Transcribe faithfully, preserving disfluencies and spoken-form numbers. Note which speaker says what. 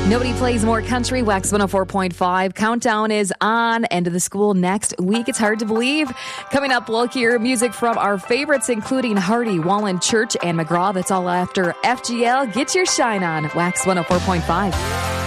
Speaker 1: Nobody plays more country. Wax one oh four point five. Countdown is on. End of the school next week. It's hard to believe. Coming up, we'll hear music from our favorites, including Hardy, Wallen, Church, and McGraw. That's all after F G L. Get your shine on. Wax one oh four point five.